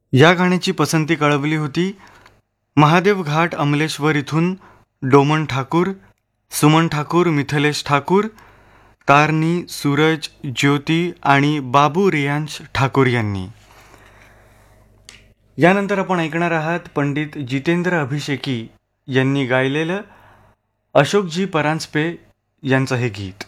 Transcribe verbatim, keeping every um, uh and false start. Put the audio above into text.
या गाण्याची पसंती कळवली होती महादेव घाट अमलेश्वर इथून डोमन ठाकूर, सुमन ठाकूर, मिथलेश ठाकूर, तारणी, सूरज, ज्योती आणि बाबू रियांश ठाकूर यांनी. यानंतर आपण ऐकणार आहात पंडित जितेंद्र अभिषेकी यांनी गायलेलं अशोकजी परांजपे यांचं हे गीत.